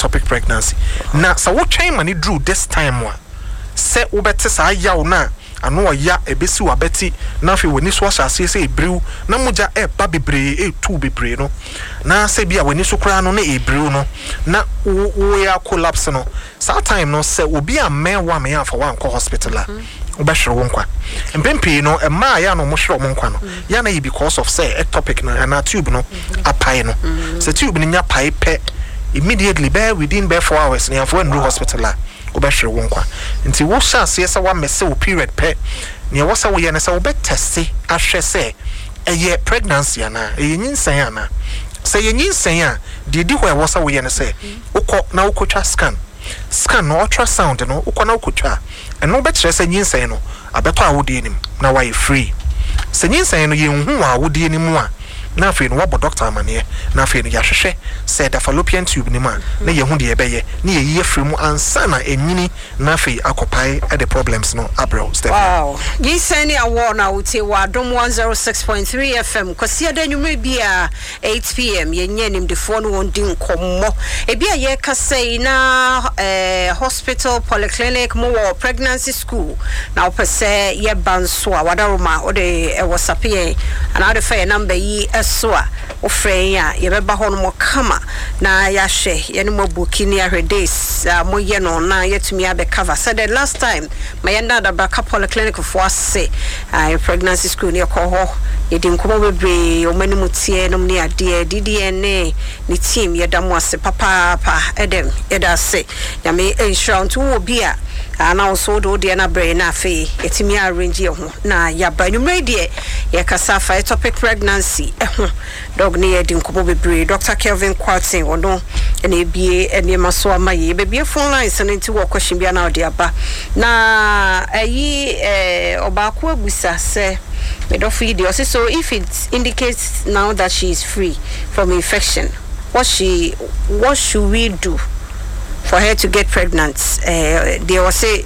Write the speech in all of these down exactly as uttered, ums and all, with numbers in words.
ectopic pregnancy. Na sa wo twen mani drew this time wa se wo bete sa yaw na ano ya ebesi wa beti na fe woni so asase se ebrew na moja e ba bebre e tu bebre no na se bia woni so kra no na ebrew no na wo ya collapse no sa time no se obi a me wa me afa wa nko hospital a obehwere wo nkwa empempe no e ma ya no mo hwere mo nkwa no ya na yi because of say ectopic no na tube no apai no se tube no nya pai pe immediately be within be four hours na afo nru hospital a obehwere wo nkwa nti wo sha se se wa mese wo period pe ne wo sa wo ye ne se wo be teste ahwe se eye pregnancy ana eye nyinsan ana se ye nyinsan a de di ho e wo sa wo ye ne se ukọ na ukotwa scan scan no ultrasound no ukọ na ukotwa eno be kire se nyinsan no abeto awodi enim na wa ye free se nyinsan no ye hu awodi enim a na afi no wabo doctor amane na afi no ya hwehwe se da fallopian tube ni ma na ye hu de ebeye na ye ye free mu ansa na enyini na afi akopai e the problems no abro step wow yi sani awo na uti wa dom one oh six point three F M kwasi adanwume bia eight p m ye nye nim de fo no won din kommo e bia ye kasei na eh hospital polyclinic mo pregnancy school na opese ye banso a wadaroma o de e whatsapp ye ana de fa number yi so a ofre ya ye beba ho no kama na ya hwe ye no mabuki ni ahwe days mo ye no na yetumi abe cover said the last time my yanda da baka polyclinic for say uh, pregnancy school ni ko ho ye din ko bebre o mani mutie no ni ade D D N A ni team ye da mo ase papa pa edem ye da se ya me insurance wo bia ana also do de na brain na fe etimi arrange ye ho na ya ba nwumre de ye kasa fa ectopic pregnancy eh dog ni ye din ko bebre Doctor Kelvin Quartin wono ene ebie ene maso amaye bebie phone lines no nti wo question bia na ode aba na ayi eh obako abusa se medophobia so if it indicates now that she is free from infection what she what should we do for her to get pregnant? Uh, they will say,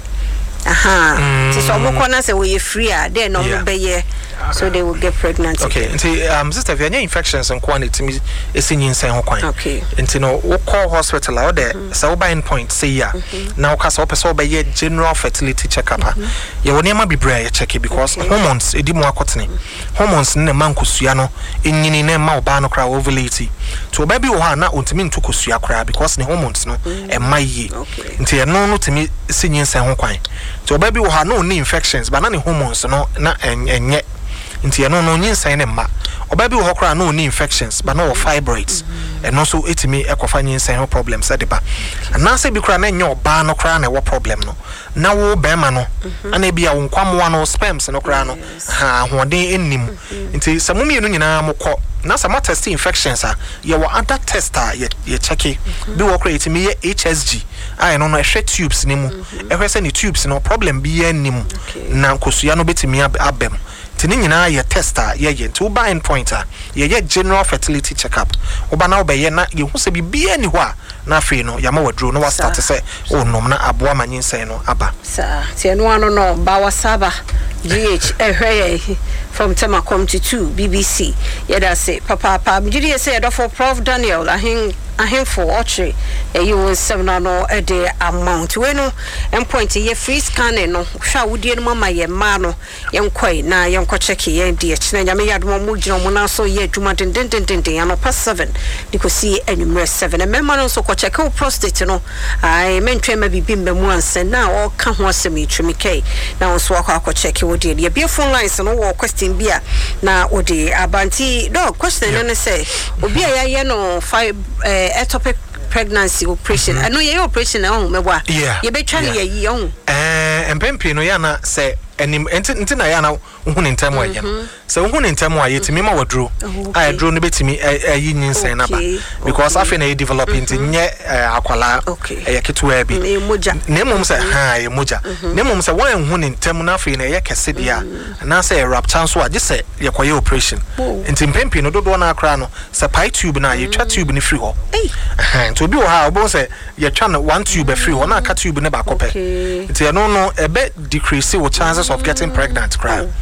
aha, mm. so some corner say we free, they no yeah. be so they will get pregnant. Okay, and um, sister, if you have any infections and quantity, it's in insane ho kwan. Okay, and you know, we call hospital out there. So we buy point say yeah. Now, cause we so by general fertility checkup. You will never be brave check it because okay. hormones, edi mo akotene. Hormones ne man kusua no, enyini ne ma oba no kra ovulate. So baby wo ha na ontimi nto kusua kra because ne hormones no e ma yi. Nti e no no timi sinyin insane ho kwan. So baby wo ha no ni infections, but na ne hormones no na enye. Nti eno no nyinsan ne ma obabi wo hokra no ni infections but no fibroids and also etimi ekofa nyinsan ho problems adeba na se bi kra na nya oba no kra na wo problem no na wo be ma no ana bia wo nkwamwa no sperms no kra no ha hoden ennim nti samumi no nyina mokọ na some test infections are you were other tester ye ye check bi wo kra etimi ye H S G I no no ehwe tubes ni mu ehwe se ni tubes no problem bi ye ennim na nkosua no betimi abem tini nyina ye tester ye ye to buy in pointer ye ye general fertility checkup oba na obeye na ye hu se bibia ni ho a na afi no ya ma wadro no wa start say o nom na aboa manyinsen no aba sa tie no ano no ba wasaba G H ehwe from Temakom to two B B C ye da say papa papa mjiri say do for Prof Daniel ahin ahin for otre e you was seven no e de amount we no endpoint ye free scanning no hwa wodie no mama ye ma no ye nkoi na ye nko check ye de chine nyame yadom mo gina mo na so ye adwuma den den den den den ano past seven dikosi anumere seven e mema no so ko check o prostate no ai mentwe ma bibi mbemu anse na o ka ho asem itwemi kai na so akwa akwa check wodie de be phone lines no wo question bia na odi abanti do question no say obi a ye no five ectopic pregnancy operation I know your operation na ho mebwa ye betwa ne ye ho eh empempe no ya na say enim enti na ya na hu ne ntem wa ye no se hu ne ntem wa ye timi ma wadro a dro no betimi ayi nyinsen na ba because afi na ye develop into nye akwala e ketewa bi ne mum se ha ye moja ne mum se wan hu ne ntem na afi na ye kese dia na se rupture so age se ye koye operation enti mpempe no dodo na akra no se pi tube na ye twa tube ni free ho eh to bi wo ha obo se ye twa no one tube free ho na aka tube ne ba kope enti no no ebe decrease wo chances of getting pregnant cry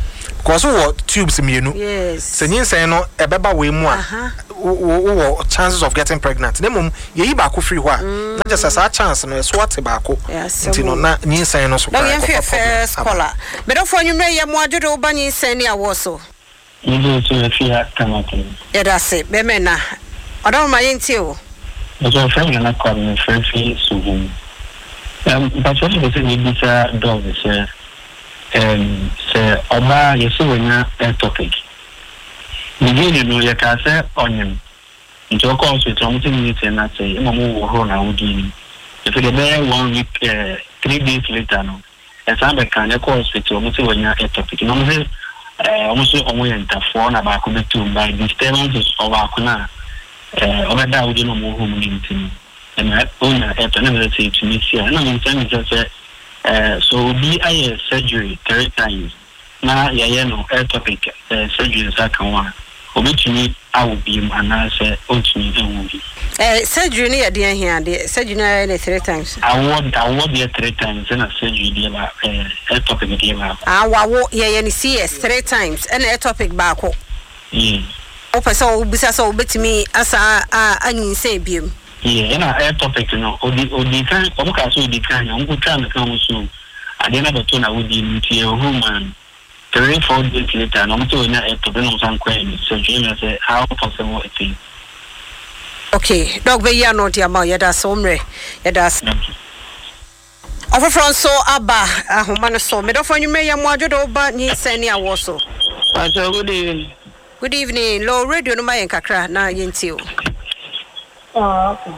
cause wo tubes mienu yes se nyinsɛn no ɛbɛba we mu a wo chances of getting pregnant na mum ye yi ba ko free ho a na just as a chance no so what ba ko nti no na nyinsɛn no so na yen fe first caller me do fo nwumre ye mo adwodo wo ba nyinsɛn ne awo so Ibu tu fiya tamati. Yada se be me na odo ma yenti o Ojo friend na kwa me friend fi sugu. Um but what is it bisa dog se um se oba yeso wenya topic. Nigini no ya ka se onim. Njo ko so to mutin ni te na se mo mo wo ho na wodi. If the be one week uh, three days later no. Esa be kan ya ko hospital mutin wenya topic. No mo se eh almost omo yenta for na ba ko betu by disturbance of akuna eh obeda wodi no mo ho mu ntin na ona e to na me say to me see na me say say eh so bi aye surgery three times na ya ye no air topic eh surgery za kan wa obetumi awo bi mu ana say otumi ewu bi eh surgery ni ya de here de surgery na na three times award award ye three times na surgery de ba eh air topic de ba ah wawo ye ye ni C S three times and air topic ba ko yeah o pesa o bisa so obetumi asa anyin say biem yeah na air topic no odi odi kan o ka so odi kan o ko kan kan so ade na beto na wodi nti e human three four days later no mto na air topic no san kwen surgery na say how possible it is. Okay, dog be ya no dia ma ya da so mre ya da ofofro so aba ahoma no so me do fo nwume ya mo adwodo ba ni sani awo so. Pastor, good evening. Good evening. Low radio no ma yen kakra na yenti o. Oh, okay.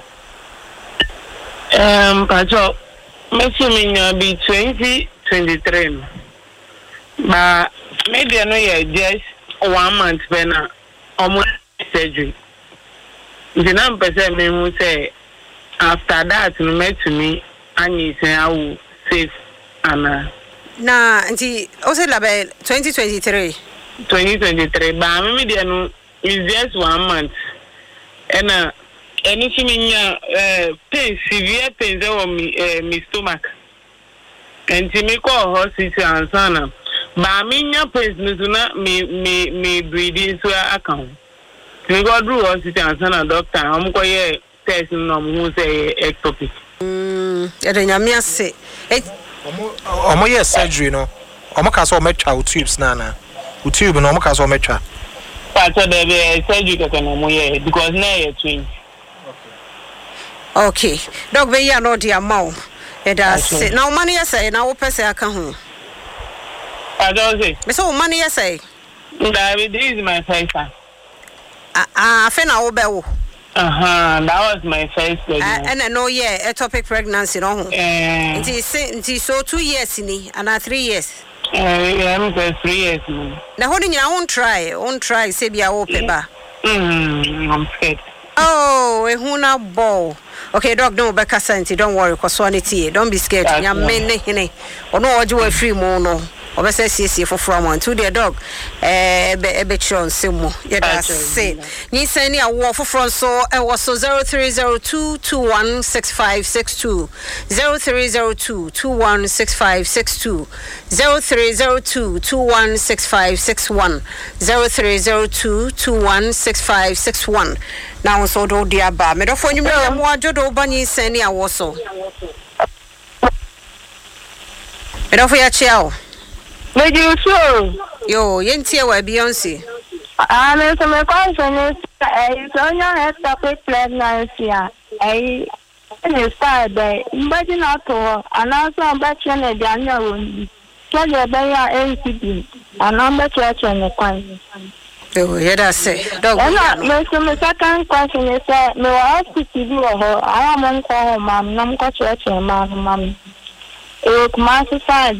Um, Pastor, me see me nya be twenty twenty-three. Ba media no ya just one month bena almost surgery. The number person me who say after that no met to me and say I will safe and na nti o say labe twenty twenty-three twenty twenty-three ba me media no is just one month and uh anything in uh pain severe pain over me uh, me stomach and to me call hospital and sana ba me nya pain no na me me me breathing so account we go through hospital and sana doctor am ko ye test no mo say ectopic mm e de nya me ase omo omo ye surgery no omo ka so metwa tubes na na tube no omo ka so metwa part of the surgery ka no mo ye because na ye twin. Okay, dog be ya no dia ma o e da se na o mane ye say na wo pese aka ho I don't say me so o mane ye say David, this is my first time. ah ah fe na wo be wo Uh-huh, that was my first pregnancy. and no yeah ectopic pregnancy no ho Eh, nti nti so two years ni and three years eh, I'm just three years now. na ho ni nyina won try won try say bia wo pe ba Mm, I'm scared. oh ehuna ball. Okay, dog, no be kasanti, don't worry, cause one it don't be scared. Ya men ne hine. Ono oje we free mo no. Obese siesie for from one to the dog. Eh be ebe chon semo. Ya da say. Ni say ni awo for from so e was so zero three zero two two one six five six two zero three zero two two one six five six two zero three zero two two one six five six one zero three zero two two one six five six one. Now so do dia ba. Me do fo nyum ya mo ajodo ba ni sen ni awo so. Me do fo ya chiao. Me you so. Yo, yentie wa Beyonce. Ah, me so me question is eh so your ectopic pregnancy ah eh ni start by mbadi na to anasa mbachi na dia nya won. So je be ya A C D anamba church ne kwan. Yo, yeah that say. Dog. And me so me second question is eh me wa hospital bi wo ho I am on call mam nam ko church mam mam. E kuma side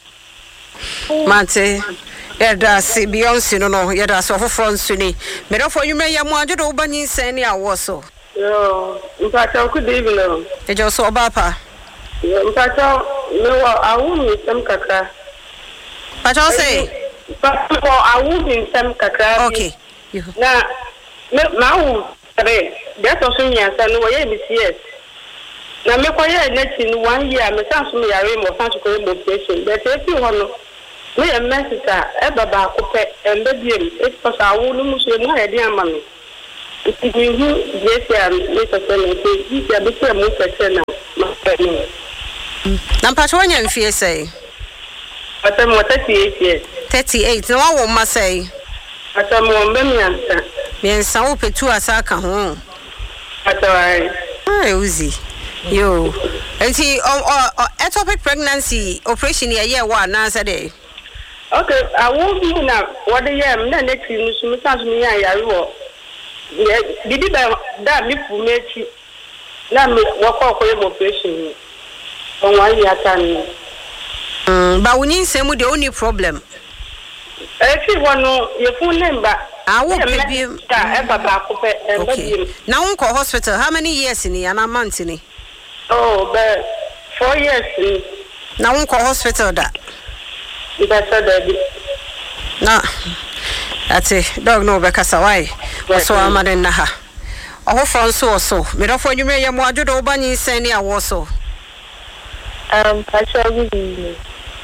Mate. Yeah that say Beyonce no no. Yeah that so for front suni. Me do fo nyum ya mo ajodo ba ni sen ni awo so. Yo, mpacha ku dey bilo. E jo so ba pa. Yo, mpacha me wa awu mi sem kaka. Pacho say. Mpacha ko awu mi sem kaka. Okay. Na me ma wu tre. Dia to so nya sa no wo ye B C S. Na me ko ye na ti one year me san so me yare mo san ko mo patient. But e fi ho no. me a message a baba kope and baby it's for our woman so no idea mommy it is you yes am Mister Senator you are become Mister Senator na mpacho wanya mfie say atam thirty-eight years thirty-eight na wo ma say atam wo mbemi ansa miensa wo petu asaka ho atawai ah uzi yo enti ectopic pregnancy operation ya ye wa na say dey okay I won't be na what the yam na next news me sans me ya yare wo didi ba da mi fu mechi na me wo ko ko operation on one year time mm ba woni nsemu de only problem eh fi wono ye fu nemba awo pebi ta e baba ko pe e okay na won ko hospital how many years ni ana month ni oh but four years ni na won ko hospital da Ibasa daddy. Na. Ati dog no be kasa why. So amade na ha. Oho Franso so. Me do for nwumre ye mo adwodo ba nyi sen ni awo so. Um, Pastor Gigi.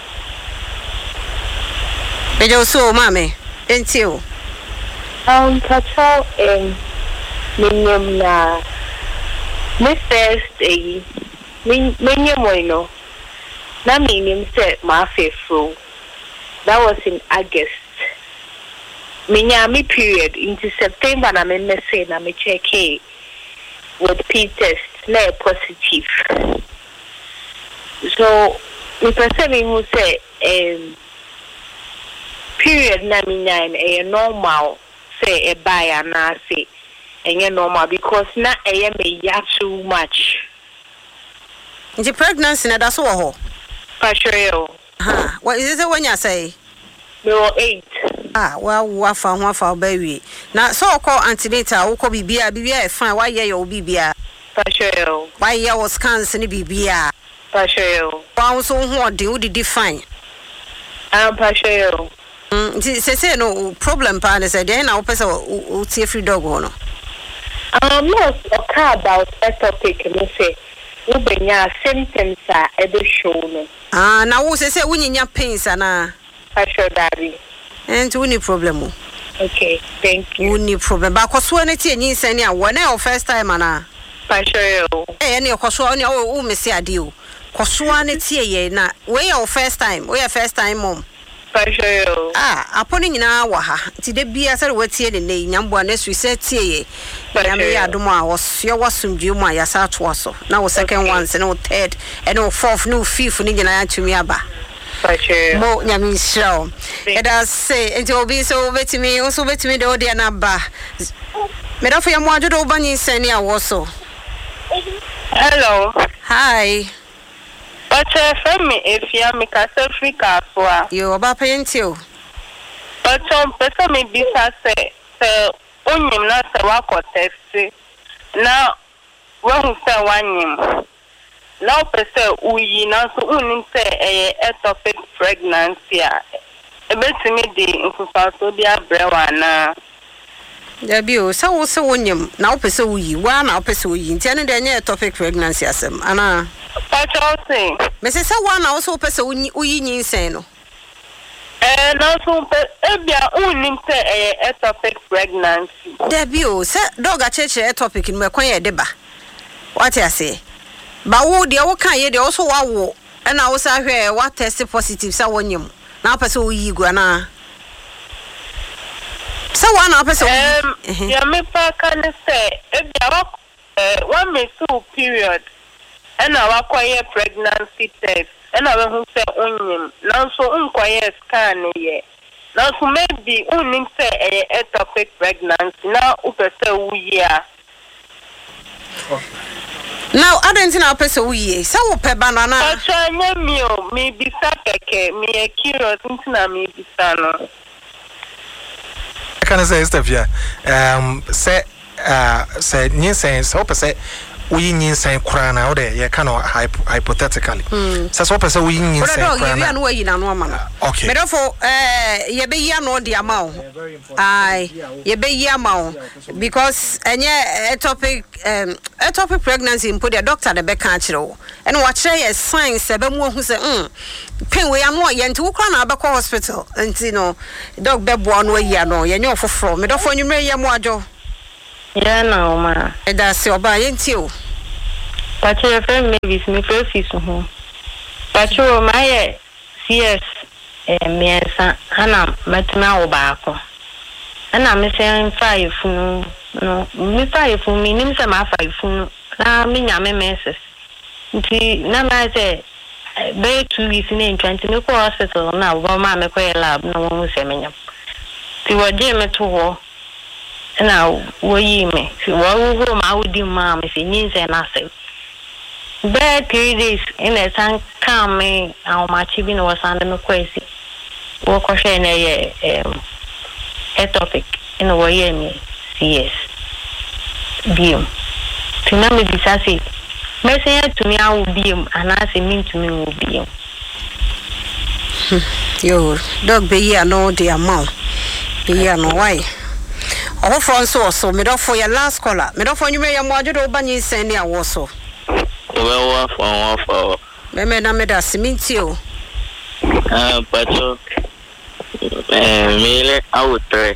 Bejo so mame. Enti o. Um, Pastor um, minyam na. Me first eh. Minyam mo no. Na minyam se ma fefro. That was in August. Minyami period into September na me say na me check with P test na positive. So me person who say um period na minya e normal say e buy na say e normal because na e me ya too much. The pregnancy na da so ho. Pastor Ha, what is it when you say? Me were eight. Ah, well, wa fa ho fa baby. Na so call antenatal, wo ko bibia, bibia e fine, why ye your bibia? Pastor. Why ye was scans ni bibia? Pastor. Wa so ho de wo di fine. Um, Pastor. Mm, say say no problem pa na say dey na wo pese wo tie free dog ho no. Um, no, okay about ectopic, me say. We benya symptoms are ebe show no. Ah, na wo say say wunyinya pains ana. Pastor Daddy. And wuni problem. Okay, thank you. Wuni problem. Ba kwaso na tie nyin sani a wo na your first time ana. Pastor. Eh, na kwaso oni o o mesi ade o. Kwaso na tie ye na we your first time. We your first time mom. Pastor. Ah, aponi nyina wa ha. Ti de bia se we tie ne nei nyambo na su se tie ye. Ya me ya domo a wosio wasumdwe mu a ya sa to so. Na wo second one se no third, and no fourth, no fifth ni nyina ya tumi aba. Pastor. Mo nyami show. E da say enti obi so betimi, so betimi de odi na ba. Me da for ya mo ajodo obanyi sani a wo so. Hello. Hi. But for me, if you are me Africa, so You oba payenti o. but um, person me bisa say say onyim na say wa ko test na wa hu say wanyim na person uyi na so unim say eh ectopic pregnancy a ebetimi di nfufa so bi abrewa na Da bi o sa wo se wonyem na wo pese wuyi wa na wo pese wuyi ntia ne de nye topic pregnancy asem ana but also me se sa wa na wo so pese wuyi nyinsen no eh na so pe ebia unim say eh ectopic pregnancy da bi o se dog a cheche topic ni me kwan ye de ba what you say ba wo de wo kan ye de wo so wa wo e na wo sa hwe wa test positive sa wonyem na pese wuyi gu ana so one person um ya me pa kan say ebia wa eh one me two period and our quiet pregnancy test and our who say onyim now so unquiet scan ye now so maybe unim say ectopic pregnancy now upese wuya now I don't think na person wuyi sa wo pe banana acha nya mi o mi bisa keke mi e curious ntina mi bisa no Can I say stuff here? Um, say, uh, say, new saying, so per se, we nyinsan kura na ode ye kind of hypothetically so so person we nyinsan kura na no yi na no ama no okay me therefore eh ye be yi no de ama o ai ye be yi ama o because enye a topic um a topic pregnancy impo the doctor de be kan kire o ene wa kire ye signs e be mu hu se mm pain we am ye nti wo kra na be ko hospital nti no doc be bo no yi no ye nye ofoforo me therefore nwumre ye mu ajo Yeah, no, ma. e da se oba ye nti o But your friend maybe me first is home. But you my C S eh me san ana metna obako. Ana me say five no no me five me nim say ma five no na me nya me meses. Nti na ma say be two weeks in twenty me ko hospital na wo ma me ko lab na wo say me nya. Ti wo je me to ho na wo yi me. Ti wo wo ma wo di ma me say nyin say na say. Bad three days in a time coming, our machine was under me crazy. Walk or share a a topic in a way, me, yes. Beam. To know me, this I say, message to me, I will be him, and I say, mean to me, will be him. Yo, dog be here, no, dear mom. Be here, no, why? Oh, for so, so, me don't for your last caller. Me don't for you, may your mother open you send your also. Well, one for one for. Meme na me da siminti o. Ah, pacho. Eh, mile out three.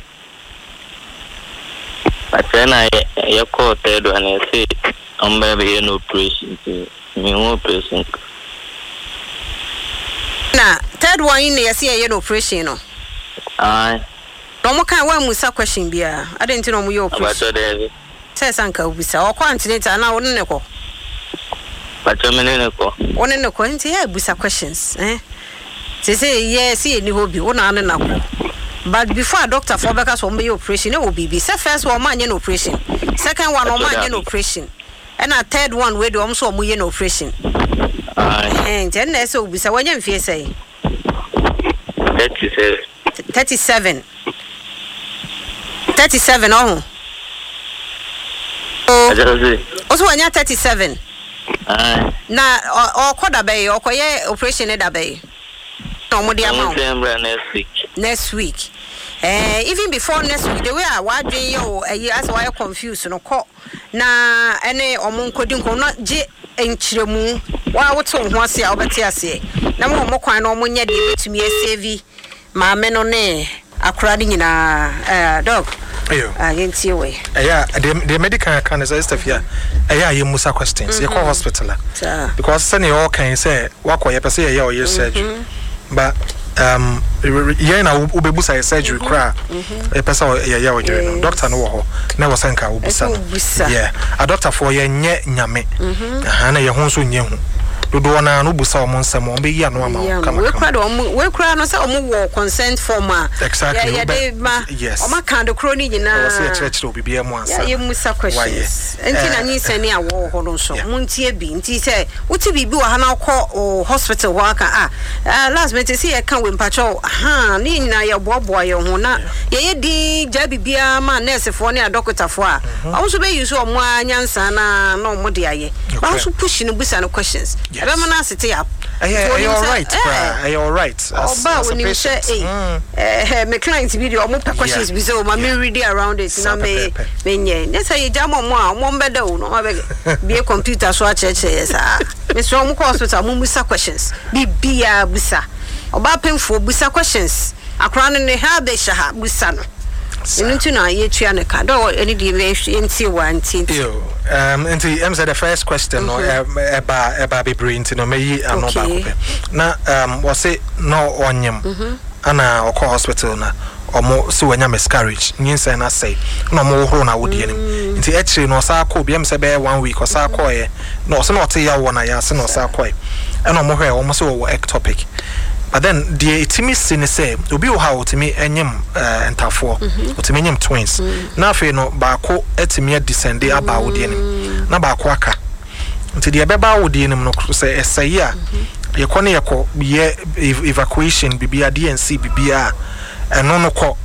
But then I you call third one and say, I'm baby no operation. Me no operation. Na third one in there see a no operation no. Ah. No mo kan wa musa question bia. I didn't know mo your operation. Pacho David. Say sanka ubisa. O kwa antinata na wo ne ko. Pacho me ne ko. Wo ne ko nti ya busa questions eh. Say say yes see any hobby wo na na ko. But before a doctor for beka so me operation e will be say first one man no operation. Second one o man no operation. And a third one we do am so mo ye no operation. Ah. Eh nti na say ubisa wo nya mfie say. thirty-seven. thirty-seven. thirty-seven oh. Oh. Also anya thirty-seven. Ah. Na o koda bay o koye operation e da bay. No mo dia ma. Next week. Next week. Eh even before next week the way I wa dwen yo eh as why confused no ko na ene omo nkodi nko na je enchiremu wa woto ho ase a obeti ase na mo mo kwan na omo nya de betumi save ma me no ne akura ni nyina eh dog ayo ah yenti we yeah the the medical can is stuff here yeah you musa questions you call hospital because send all can say wako ye pese ye ye surgery but um ye na ubebusa surgery kra e pese ye ye odwere no doctor no wo ho na wo sanka ubusa yeah a doctor for ye nye nyame aha na ye ho so nye hu dodo na no busa o monsem o be yi ano ama kama we kra do we kra no say o mo wo consent form a exactly yeah yeah ma o ma kan do kro ni nyina o say church do bibia mu ansa yeah musa questions enti na nyi sani a wo ho no so muntie bi nti say wuti bibi wa ha na kɔ hospital wa ka ah last minute see e kan we mpacho ha ni nyina ye boaboa ye ho na ye ye di ja bibia ma nurse fo ne a doctor fo a o so be use o mo anyansa na na o mo de aye ba so push no busa no questions ebe mo na sete up eh you all right bra you all right oba when you say eh me client video o mo questions bi so ma me read around it na me me nye ne say ja mo mo a mo mbeda o no ma be be computer so a cheche yes ah me so mo hospital mo busa questions bibia busa oba penfo busa questions akra no ne ha be sha ha busa no Into na ye tua ne ka do any di we enti one enti um enti em said the first question no eba eba be brain enti no meyi ano ba ko na um was say no onyem ana okọ hospital na omo se wanya miscarriage nyinsa na say na omo horo na wodi enim enti echi no sa akọ bi em se be one week o sa akọ ye no so na ote ya wo na ya se no sa akọ e na omo hwe omo se wo ectopic. But then the itimi sin say obi o ha otimi enyem entafo otimi enyem twins na afi no ba ko etimi descend aba wodi enim na ba ko aka nti de beba wodi enim no say esay a ye ko ne ye ko ye evacuation bibia D N C bibia eno no ko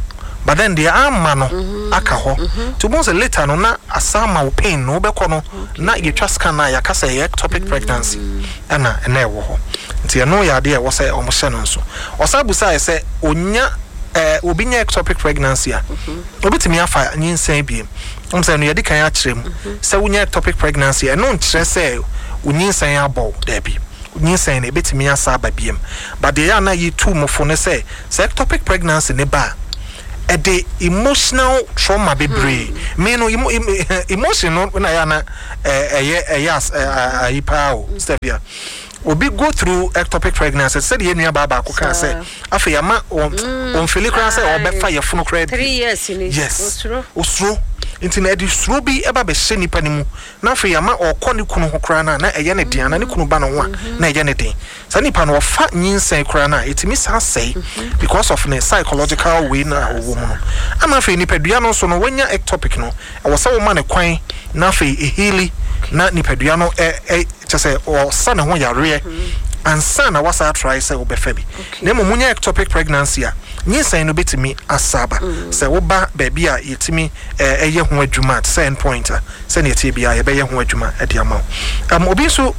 but then the ama no aka ho to bon say later no na asama wo pain no be ko no na ye twa scan na ya kasa ectopic pregnancy ana na e wo ho nti no ya de e wo say omo hye no nso osabu say say onya eh obi nya ectopic pregnancy a obetimi afa nyinsan biem um say no ye de kan a kirem say wonya ectopic pregnancy e no nkire say unyinsan abo da bi nyinsan na betimi asa ba biem but the ya na yi two mofo ne say ectopic pregnancy ne ba e the emotional trauma be brave me no emotional na ya na eh eh yes ayi pa o stevia obi go through ectopic pregnancy said ye nua baba ko kan say afa ya ma on feel kra say obefa ye funu kra three years ni yes osro inti na edi sro bi eba be hye nipa ni mu na afa ya ma okọ ne kunu ho kra na na eye ne diana ne kunu ba no ho na eye ne den sa nipa no ofa nyinsan kra na etimi sa say because of ne psychological way na owo mu no ama afa nipa dua no so no wanya ectopic no e wo sa wo ma ne kwan na afa ehili na nipa dua no e e chese o sa ne ho yare ansa na wasa try say obefa bi na mo munya ectopic pregnancy a nyinsan no betimi asaba say wo ba baby a yetimi eye ho adwuma at certain point a say na yetie bia ye be ye ho adwuma e dia ma am obi so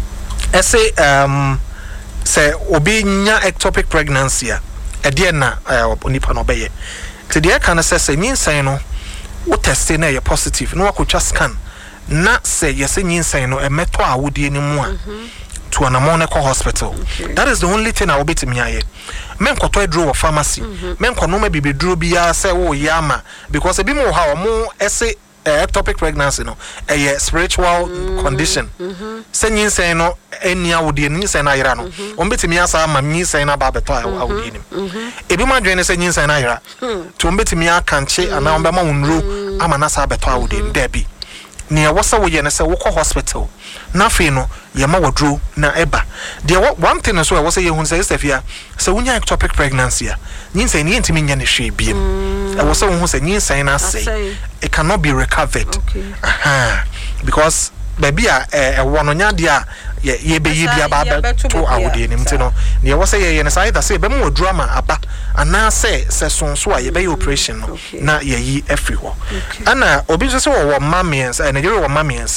e say um say obi nya ectopic pregnancy a e dia na onipa no be ye te dia kan say say nyinsan no wo test na ye positive no akotwa scan na say yese nyinsan no e meto awodie ni mu a to an Amoneko hospital. Okay. That is the only thing I will be to me. Men koto draw a pharmacy. Men kono me bibi draw biya say oh yama because a bit more how more essay ectopic pregnancy no a spiritual mm-hmm. condition. Say mm-hmm. say no any awudi ni say na ira no. On beti mi asa ma mi say na ba beto awudi nim. E bi ma dwen say nyin say na ira. To on beti mi akanche ana on be ma unru ama na sa beto awudi nim debi. Ni wasa wo ye na say wo hospital. Na fe no ye ma wodro na eba de one thing so I was say ye hun say Stefia say wunya ectopic pregnancy a nyin say ni ntimi nya ne hwe biem I was say hun say nyin say na say it cannot be recovered aha because baby a e wono nya de a ye be ye bia ba to awode nim ti no ne was say ye ne say that say be mo wodro ama aba ana say say sonso a ye be operation no na ye yi every ho ana obi so say wo mamiens e Nigeria wo mamiens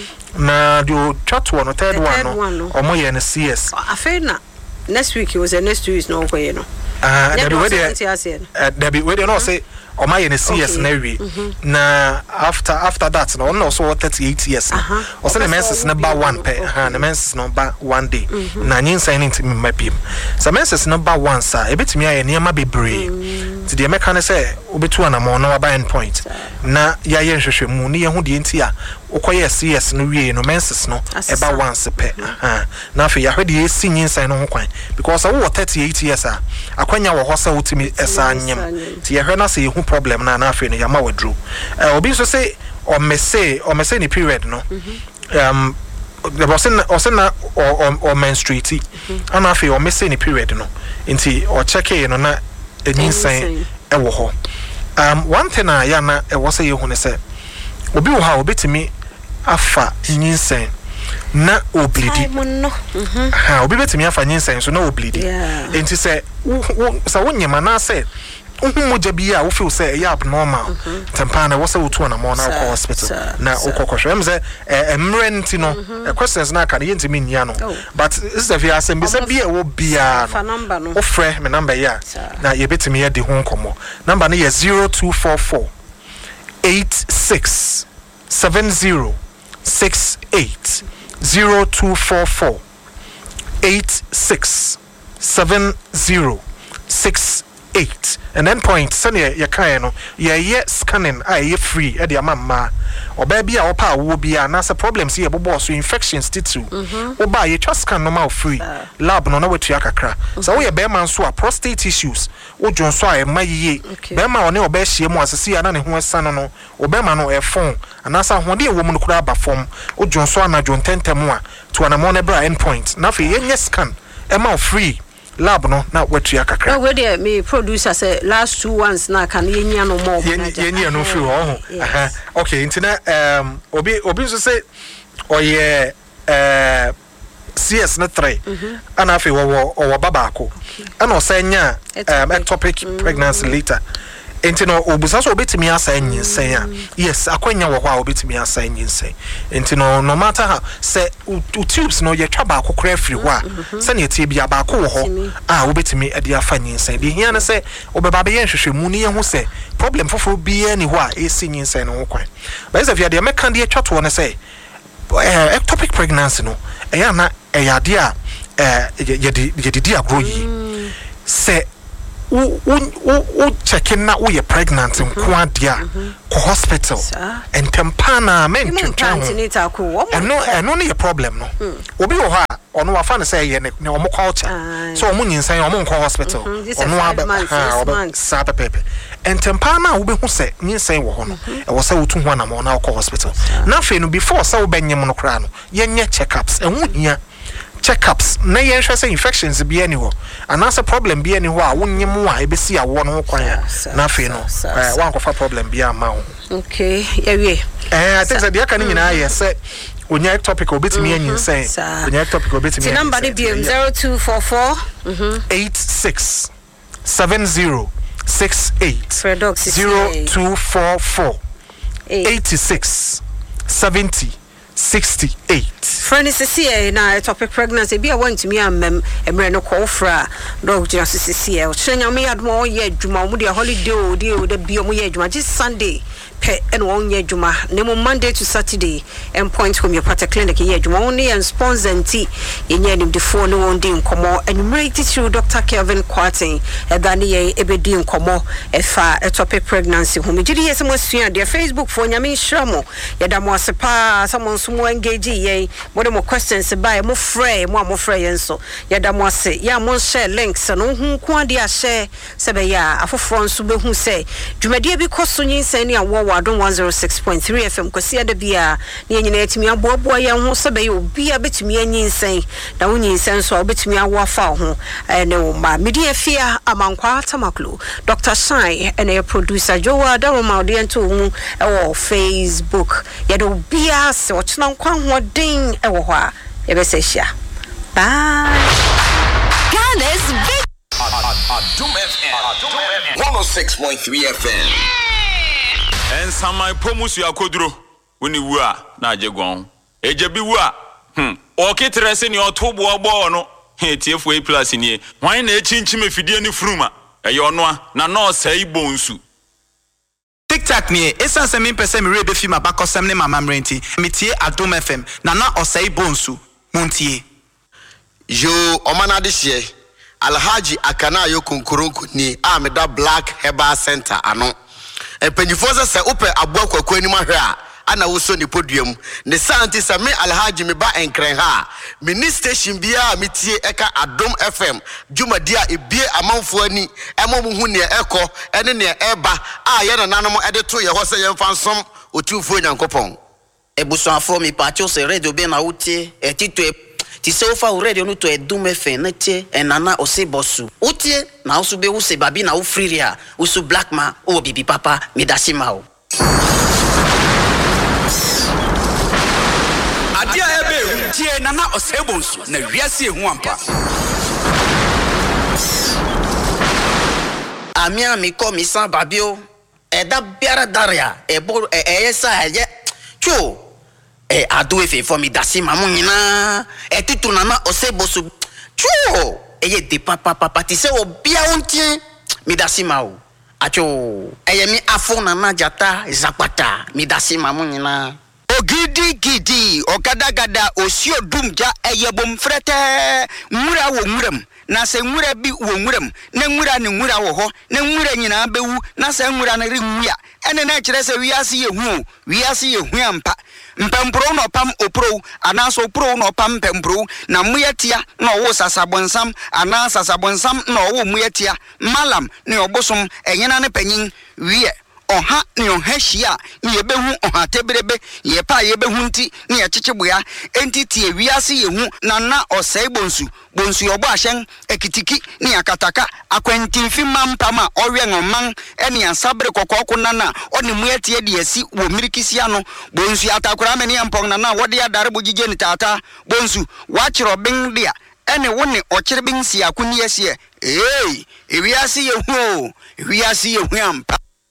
na the chat one or third one or more than C S. I feel na next week it was a next two weeks no way no. Ah, there be where there be where they no say or my in C S na we. Na after after that no no so thirty-eight years. Or say the menses number one pe. Ha the menses number one day. Na nyin sign into me mapim. So menses number one sir. E betimi aye niam bebree. Ti de meka ne say obetu anamo na waba end point. Na ya ye nhwehwe mu ne ye ho de nti a ukoye C S no wie no menses no eba once pe aha na afi ya hwede e si nyinsan no ho kwan because wo thirty-eight years a akwanya wo hosa wutimi esa anyem ti ye hwe na se hu problem na na afi no ya ma wadru eh obi so say o mese o mese ni period no um the person o na o menstruate ana afi o mese ni period no nti o check e no na nyinsan e wo ho um one thing na ya na e wo say ye hu ne say obi wo ha obetimi afa nyinsen na oblidi ha obi betimi afa nyinsen so na oblidi enti se sa wonyema na se uhumuja bia wo feel say e abnormal tempa na wo se wo to na mo na ko hospital na okokosho em say emrenti no questions na ka yenti mi nia no but is the via sem be say bia wo bia no wo frɛ me number ya na ye betimi ye de ho nkomo number no ye zero two four four eight six seven zero six eight zero two four four eight six seven zero six eight and then point send your kind no yeah yeah scanning I ye free at the mama or baby or pa will be an answer problems here bobo so infections titu or buy you just scan normal free lab no na we to yakakra so we be man so prostate issues o jon so ai maye be ma one oba hie mu asese ana ne ho san no oba ma no e phone anasa hode e wo mu no kura ba form o jon so ana jon tentem a to ana mo na bra end point na fe ye scan e ma free lab no na wetu akakra na we dey me producer say last two ones na kan yenya no more yenya no free ho aha okay intina um obi obi so say oye eh C S na three ana afi wo wo baba ko ana osanya um ectopic pregnancy later enti no obusa so obetimi asa nyinsɛn a yes akwanya wo hɔ a obetimi asa nyinsɛn enti no no matter how say tubes no ye twa ba akokora afiri hɔ a sɛ ne tie bia ba akɔ wo hɔ a obetimi ade afa nyinsɛn de hia ne sɛ obeba be yen hwehwɛmu ne ye hu sɛ problem foforo bia ni hɔ a esi nyinsɛn no ho kwan ba is afia de meka de atwa to ne sɛ ectopic pregnancy no eya na eya de a eh ye de ye de agro yi sɛ wo wo wo checking na wo ye pregnant nko adia ko hospital entempa na men twetwa ho eno eno ne ye problem no obi wo ha ono wa fa ne say ye ne omo culture so omo nyinsan omo nko hospital ono aba ha oba sa pepe entempa na wo be hu se nyinsan wo ho no e wo se wo tu ho na mo na ko hospital na fe no before se wo benyem no kra no ye nye checkups enhu hia checkups na yen hwɛ sɛ infections bi ani hɔ anasa problem bi ani hɔ a wonyem a ebesi awo no kwan na afei no eh wan kofa problem bi ama ho okay yewie eh I think that the aka ni nyina yɛ sɛ onya topic obetimi anyinsen onya topic obetimi number ni B M zero two four four eight six seven zero six eight zero two four four eight six seventy sixty-eight. Friend is here na topic pregnancy be I want to me am emre no call fra dog just is here. Chenya me admo ye djuma mu de holiday o de o de bi o mu ye djuma just Sunday pe en won ye djuma nemo Monday to Saturday and point home your party clinic ye djuma only and sponsor nti ye nya nim de phone no won de nkomo enumere teacher Doctor Kelvin Kwartin e da ne ye ebedi nkomo e fa a topic pregnancy home gidi yes mo sua de Facebook for nya me nhramo ye da mo asepa someone so mo engage ye mo de mo questions by mo frɛ mo mo frɛ yen so ye da mo ase ya mo share links no hu ko ade a share se be ya afoforo nso be hu se dwumadie bi koso nyinsan ni awo wadon one oh six point three F M kwasi ada bia ne nyina etimi aboabo ye ho se be ye obi a betimi anyinsan da wo nyinsan so betimi awo afa ho ne wo ma media fia amankwa tamaklo Doctor Shine and a producer Joa da wo ma ode ento hu e wo Facebook ye do bia se wo chena nkwa ho den e wo ho a ye be se hia bye Ghana's big Adum F M one oh six point three F M and some my promise ya kodro woni wu a na ajegon eje bi wu a hm o kitrese ni otobo ogbo no he tiefo e plus ni wan na echinchim efidie ni fruma eye ono a na no sai bonsu TikTok ni esan se me pese me rebe fi mabakosem ne mama mrenti metie Adum F M na na osai bonsu muntie yo omanade hye Alhaji Akana yo konkoronko ni ameda Black Herbal Center ano empanyifo se ope aboa kwakwa ni mahwe a ana wo so ni podium ne santi se me Alhaji me ba enkren ha mini station bia metie eka Adum F M dwumadi a ebie amanfo ani emom hu ne eko ene ne eba a ye na nanom ede to ye ho se ye mfa nsom otufo nyankopon ebusuafo mi pacho se radio be na utie etito ti se ofa radio no to Adum F M na tie enana osebosu utie na usu be use babi na ufriria usu black ma o bibi papa medasima o adia ebe tie nana osebonsu na wiase ehu ampa amia mi ko mi san babio eda biara daria ebo eyesa eye cho e adu efe for mi dasima mu nyina e titu nana osebosu cho eye de papa papa ti se obia ontie mi dasima o acho eye mi afo nana jata zapata mi dasima mu nyina ogidi gidi ogadagada osio dumja eyebom frete nwura wo nwuram na se nwura bi wo nwuram na nwura ne nwura wo ho na nwura nyina bewu na se nwura na ri nwua ene na kire se wiase ye hu wiase ye hu ampa mpempro no pam opro anaso pro no pam mpempro na muyetia na wo sasabonsam ana sasabonsam na wo muyetia malam ne obosom enyina ne panyin wie oha ni ohahia ni yebehu oha tebrebe yepa yebehu nti ni yechicheboya entity ewiase yehu na na osai bonsu bonsu yobo ahyen ekitiki ni akataka akwantinfi mampama owe ngoman eni ansabre kokoko nana oni muetie de asi wo mirikisia no bonsu atakura meni ampong nana wode adare bogije ni tata bonsu wachiro bin dia ene woni okire bin sia kuni asie eh ewiase yehu ewiase yehu ampa